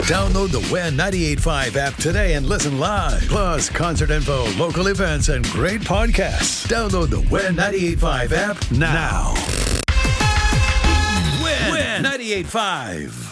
Download the WIN 98.5 app today and listen live. Plus, concert info, local events, and great podcasts. Download the WIN 98.5 app now. WIN 98.5.